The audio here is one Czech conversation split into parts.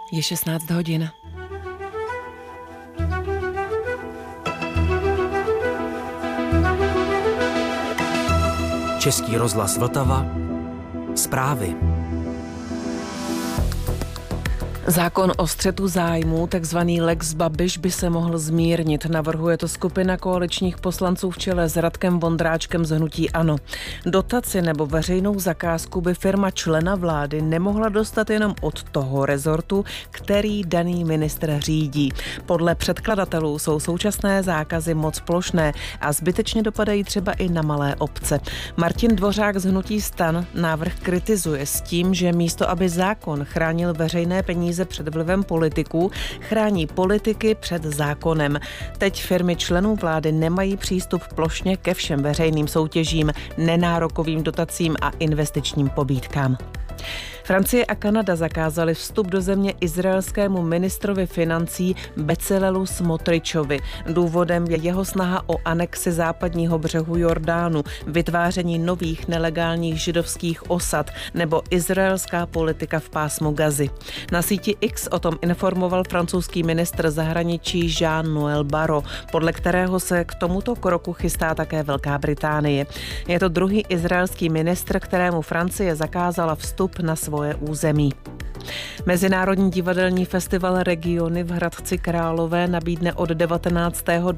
Je 16 hodin. Český rozhlas Vltava. Zprávy. Zákon o střetu zájmů, takzvaný Lex Babiš, by se mohl zmírnit. Navrhuje to skupina koaličních poslanců v čele s Radkem Vondráčkem z hnutí ANO. Dotaci nebo veřejnou zakázku by firma člena vlády nemohla dostat jenom od toho rezortu, který daný ministr řídí. Podle předkladatelů jsou současné zákazy moc plošné a zbytečně dopadají třeba i na malé obce. Martin Dvořák z hnutí STAN návrh kritizuje s tím, že místo aby zákon chránil veřejné peníze před vlivem politiků, chrání politiky před zákonem. Teď firmy členů vlády nemají přístup plošně ke všem veřejným soutěžím, nenárokovým dotacím a investičním pobídkám. Francie a Kanada zakázaly vstup do země izraelskému ministrovi financí Bezalelu Smotričovi. Důvodem je jeho snaha o anexi západního břehu Jordánu, vytváření nových nelegálních židovských osad nebo izraelská politika v pásmu Gazy. Na síti X o tom informoval francouzský ministr zahraničí Jean-Noël Barrot, podle kterého se k tomuto kroku chystá také Velká Británie. Je to druhý izraelský ministr, kterému Francie zakázala vstup na svoje území. Mezinárodní divadelní festival Regiony v Hradci Králové nabídne od 19. do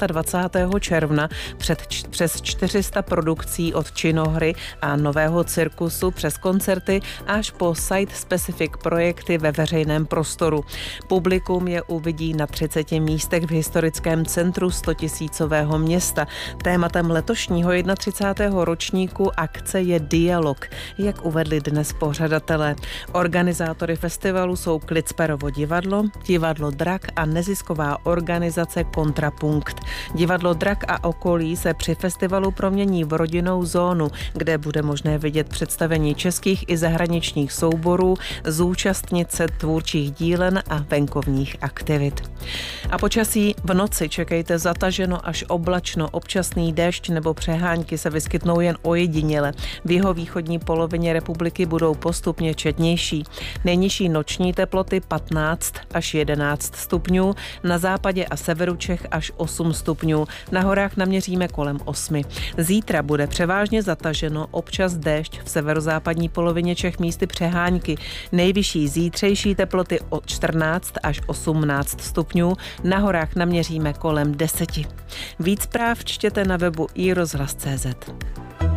26. června přes 400 produkcí od činohry a nového cirkusu přes koncerty až po site-specific projekty ve veřejném prostoru. Publikum je uvidí na 30 místech v historickém centru 100 000 města. Tématem letošního 31. ročníku akce je dialog, jak uvedli dnes pořadatelé. Organizátory festivalu jsou Klicperovo divadlo, divadlo Drak a nezisková organizace Kontrapunkt. Divadlo Drak a okolí se při festivalu promění v rodinnou zónu, kde bude možné vidět představení českých i zahraničních souborů, zúčastnit se tvůrčích dílen a venkovních aktivit. A počasí: v noci čekejte zataženo až oblačno, občasný déšť nebo přehánky se vyskytnou jen ojediněle. V jihovýchodní polovině republiky budou postupně četnější. Nejnižší noční teploty 15 až 11 stupňů, na západě a severu Čech až 8 stupňů, na horách naměříme kolem 8. Zítra bude převážně zataženo, občas déšť, v severozápadní polovině Čech místy přehánky. Nejvyšší zítřejší teploty od 14 až 18 stupňů, na horách naměříme kolem 10. Víc zpráv čtěte na webu iRozhlas.cz.